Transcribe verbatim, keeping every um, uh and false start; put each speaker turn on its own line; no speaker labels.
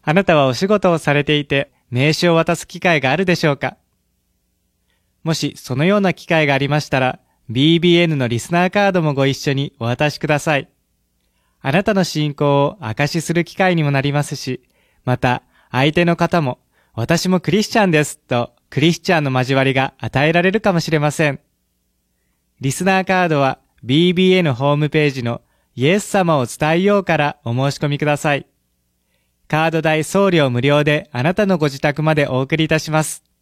あなたはお仕事をされていて、名刺を渡す機会があるでしょうか？もしそのような機会がありましたら、ビービーエヌ のリスナーカードもご一緒にお渡しください。あなたの信仰を証しする機会にもなりますし、また相手の方も、私もクリスチャンですとクリスチャンの交わりが与えられるかもしれません。リスナーカードは ビービーエヌ ホームページのイエス様を伝えようからお申し込みください。カード代送料無料であなたのご自宅までお送りいたします。